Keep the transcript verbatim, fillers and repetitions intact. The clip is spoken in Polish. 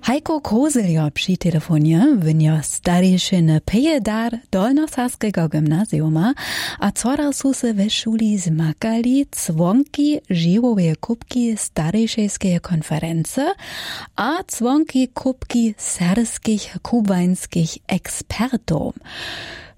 Hajko Kozeljo przy telefonie, wynio starejszyny pejedar Dolnosaskiego gimnazjuma, a cora su se we szuli zmakali cwonki živowe kubki starejszejskiej konference a cwonki kubki serskich kubańskich ekspertów.